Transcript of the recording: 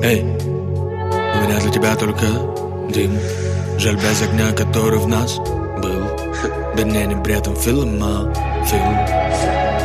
Эй, у меня для тебя только дым. Жаль, без огня, который в нас был. Да не при этом фильма, фильм.